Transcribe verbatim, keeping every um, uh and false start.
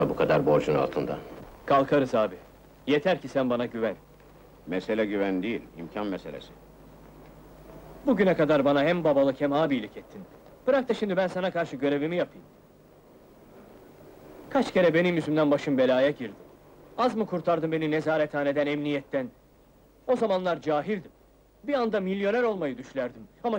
Bu kadar borcun altında. Kalkarız abi. Yeter ki sen bana güven. Mesele güven değil, imkan meselesi. Bugüne kadar bana hem babalık hem abilik ettin. Bırak da şimdi ben sana karşı görevimi yapayım. Kaç kere benim yüzümden başım belaya girdi. Az mı kurtardın beni nezarethaneden, emniyetten? O zamanlar cahildim. Bir anda milyoner olmayı düşlerdim. Ama